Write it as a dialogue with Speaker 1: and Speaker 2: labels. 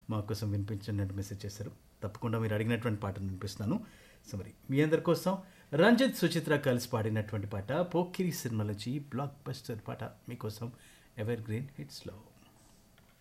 Speaker 1: మా కోసం వినిపించండి అంటూ మెసేజ్ చేశారు. తప్పకుండా మీరు అడిగినటువంటి పాటను వినిపిస్తున్నాను. సో మరి మీ అందరి కోసం రంజిత్ సుచిత్ర కలిసి పాడినటువంటి పాట పోకిరి సినిమా నుంచి బ్లాక్ బస్టర్ పాట మీకోసం ఎవర్ గ్రీన్ హిట్స్లో.